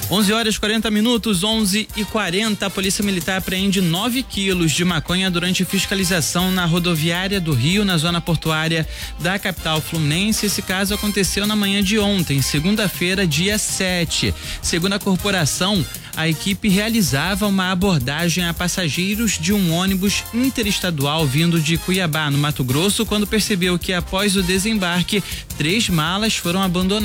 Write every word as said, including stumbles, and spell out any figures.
onze horas e quarenta minutos, onze e quarenta, a Polícia Militar apreende nove quilos de maconha durante fiscalização na rodoviária do Rio, na zona portuária da capital fluminense. Esse caso aconteceu na manhã de ontem, segunda-feira, dia sete. Segundo a corporação, a equipe realizava uma abordagem a passageiros de um ônibus interestadual vindo de Cuiabá, no Mato Grosso, quando percebeu que após o desembarque, três malas foram abandonadas